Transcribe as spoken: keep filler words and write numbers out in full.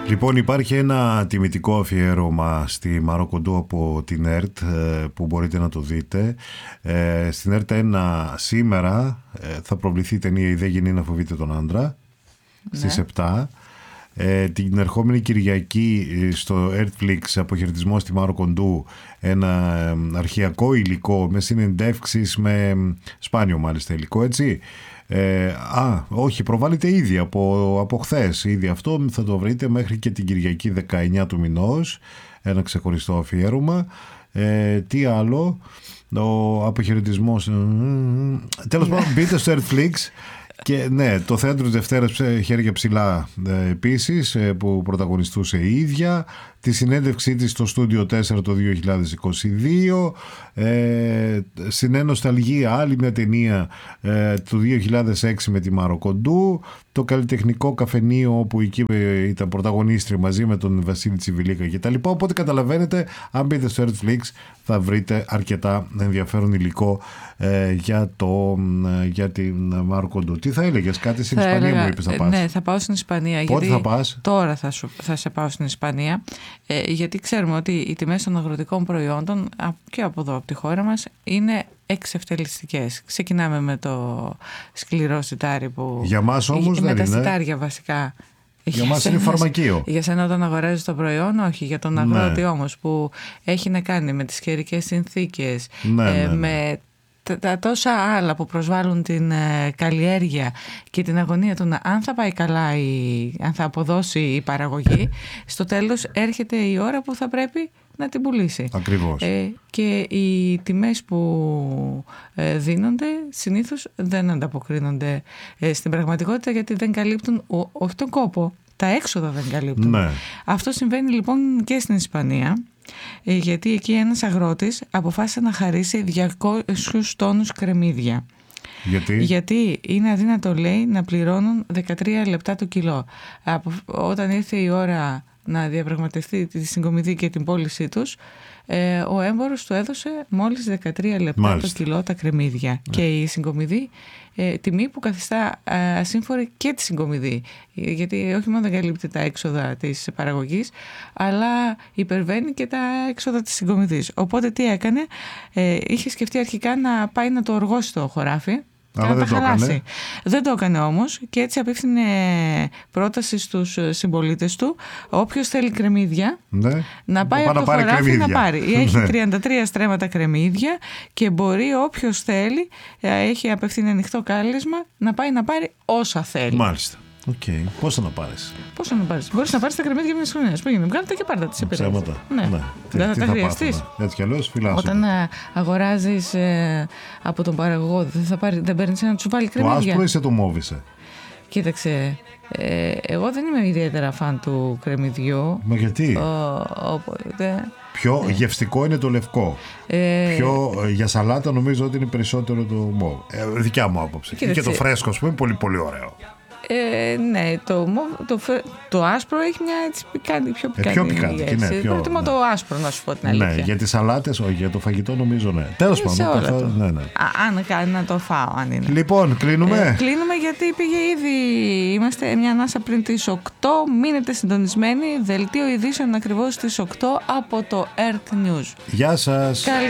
Λοιπόν, υπάρχει ένα τιμητικό αφιέρωμα στη Μάρο Κοντού από την ΕΡΤ που μπορείτε να το δείτε. Ε, στην ΕΡΤ ένα σήμερα ε, θα προβληθεί η ταινία «Η δε γυνή να φοβείται τον άντρα», ναι, στις επτά. Ε, την ερχόμενη Κυριακή στο Netflix αποχαιρετισμό στη Μάρο Κοντού, ένα αρχαιακό υλικό με συνεντεύξεις, με σπάνιο μάλιστα υλικό, έτσι. Ε, α, όχι, προβάλλεται ήδη από, από χθες. Ήδη αυτό θα το βρείτε μέχρι και την Κυριακή δεκαεννιά του μηνός. Ένα ξεχωριστό αφιέρωμα. Ε, τι άλλο? Ο αποχαιρετισμός. Τέλος πάντων, μπείτε στο Netflix. Και ναι, το θέατρο της Δευτέρας χέρια ψηλά ε, επίσης, ε, που πρωταγωνιστούσε η ίδια. Τη συνέντευξή της στο Στούντιο τέσσερα το δύο χιλιάδες είκοσι δύο. Ε, Συνένοσταλγία, άλλη μια ταινία ε, του δύο χιλιάδες έξι με τη Μάρο Κοντού. Το καλλιτεχνικό καφενείο, όπου εκεί ήταν πρωταγωνίστρια μαζί με τον Βασίλη Τσιβιλίκα κτλ. Οπότε καταλαβαίνετε, αν μπείτε στο Netflix θα βρείτε αρκετά ενδιαφέρον υλικό ε, για, το, ε, για την Μάρο Κοντού. Τι θα έλεγες, κάτι στην θα Ισπανία έλεγα, μου είπες να πας? Ναι, θα πάω στην Ισπανία. Πότε γιατί θα πας? Τώρα θα, σου, θα σε πάω στην Ισπανία. Ε, γιατί ξέρουμε ότι οι τιμές των αγροτικών προϊόντων και από εδώ, από τη χώρα μας, είναι εξευτελιστικές. Ξεκινάμε με το σκληρό σιτάρι που... Για μας όμως με δεν τα είναι. σιτάρια βασικά. Για μας είναι φαρμακείο. Για σένα όταν αγοράζεις το προϊόν, όχι. Για τον αγρότη, ναι, όμως, που έχει να κάνει με τις καιρικές συνθήκες, ναι, ε, ναι, ναι. με τα, τα τόσα άλλα που προσβάλλουν την ε, καλλιέργεια και την αγωνία του να, αν θα πάει καλά ή αν θα αποδώσει η παραγωγή, στο τέλος έρχεται η ώρα που θα πρέπει να την πουλήσει. Ακριβώς. Ε, και οι τιμές που ε, δίνονται συνήθως δεν ανταποκρίνονται ε, στην πραγματικότητα, γιατί δεν καλύπτουν ο, όχι τον κόπο, τα έξοδα δεν καλύπτουν. Ναι. Αυτό συμβαίνει λοιπόν και στην Ισπανία, ε, γιατί εκεί ένας αγρότης αποφάσισε να χαρίσει διακόσιους τόνους κρεμμύδια. Γιατί? Γιατί είναι αδύνατο, λέει, να πληρώνουν δεκατρία λεπτά το κιλό. Από, όταν ήρθε η ώρα να διαπραγματευτεί τη συγκομιδή και την πώλησή τους, ε, ο έμπορος του έδωσε μόλις δεκατρία λεπτά Μάλιστα. το κιλό τα κρεμμύδια. Ναι. Και η συγκομιδή, ε, τιμή που καθιστά ε, ασύμφορη και τη συγκομιδή. Γιατί όχι μόνο δεν καλύπτει τα έξοδα της παραγωγής, αλλά υπερβαίνει και τα έξοδα της συγκομιδής. Οπότε τι έκανε? Ε, είχε σκεφτεί αρχικά να πάει να το οργώσει το χωράφι, αλλά δεν το έκανε. Δεν το έκανε όμως, και έτσι απίφθινε πρόταση στους συμπολίτες του, όποιος θέλει κρεμμύδια, ναι, να πάει από το χωράφι κρεμμύδια. να πάρει. Έχει τριάντα τρία στρέμματα κρεμμύδια και μπορεί όποιος θέλει, έχει απευθύνει ανοιχτό κάλεσμα, να πάει να πάρει όσα θέλει. Μάλιστα. Okay. Πόσα να πάρεις? Πόσα να πάρεις? Μπορείς να πάρεις τα κρεμμύδια μιας χρονιάς. Πήγαινε, βγάλτε και πάρτε τις επηρεάσεις. Ναι. ναι. Δεν θα τα χρειαστείς. Έτσι κι αλλιώς φυλάσσονται. Όταν ε, αγοράζεις ε, από τον παραγωγό, δεν, θα πάρει, δεν παίρνεις ένα τσουβάλι κρεμμύδια? Το άσπρο ή σε το μόβησε? Κοίταξε, ε, εγώ δεν είμαι ιδιαίτερα φαν του κρεμμυδιού. Μα γιατί? Ο, οπότε... Πιο ε. γευστικό είναι το λευκό. Ε... Πιο για σαλάτα νομίζω ότι είναι περισσότερο το μόβ. Ε, δικιά μου άποψη. Και το φρέσκο, ας πούμε, είναι πολύ πολύ ωραίο. Ε, ναι, το, το, το άσπρο έχει μια έτσι πικάντη, πιο πικάντη. Ε, πιο πικάντη, ναι, πιο, προτιμώ ναι. το άσπρο, να σου πω την αλήθεια. Ναι, για τις σαλάτες, όχι, για το φαγητό νομίζω ναι. Τέλος πάντων. Θα... Ναι, ναι. Α, αν κάνει να το φάω, αν είναι. Λοιπόν, κλείνουμε. Ε, κλείνουμε γιατί πήγε ήδη. Είμαστε μια ανάσα πριν τις οκτώ. Μείνετε συντονισμένοι. Δελτίο ειδήσεων ακριβώς στις οκτώ από το ΕΡΤ News. Γεια σας. Καλή